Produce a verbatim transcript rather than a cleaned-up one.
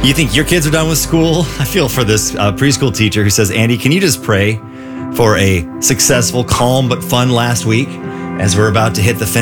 You think your kids are done with school? I feel for this uh, preschool teacher who says, Andy, can you just pray for a successful, calm, but fun last week as we're about to hit the finish?